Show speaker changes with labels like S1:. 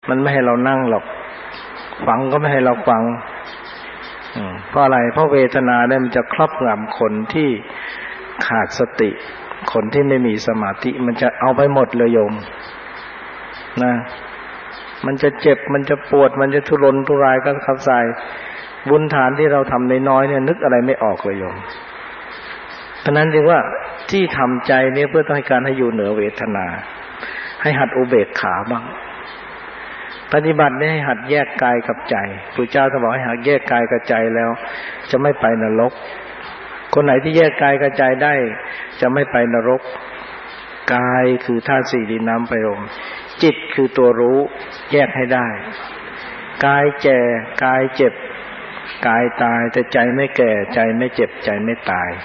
S1: มันไม่ให้เรานั่งหรอกฟังก็ไม่ให้เราฟังเพราะอะไรเพราะเวทนาเนี่ยมันจะครอบงำคนที่ขาดสติคนที่ไม่มีสมาธิมันจะเอาไปหมดเลยโยมนะมันจะเจ็บมันจะปวดมันจะทุรนทุรายก็ขับสายบุญฐานที่เราทำน้อยๆเนี่ยนึกอะไรไม่ออกเลยโยมเพราะนั้นจึงว่าที่ทำใจเนี่ยเพื่อต้องการให้อยู่เหนือเวทนาให้หัดอุเบกขาบ้างปฏิบัติเนี่ยให้หัดแยกกายกับใจพระเจ้าท่านบอกให้หัดแยกกายกับใจแล้วจะไม่ไปนรกคนไหนที่แยกกายกับใจได้จะไม่ไปนรกกายคือธาตุสี่ดินน้ำไฟลมจิตคือตัวรู้แยกให้ได้กายแก่กายเจ็บกายตายแต่ใจไม่แก่ใจไม่เจ็บใจไม่ตาย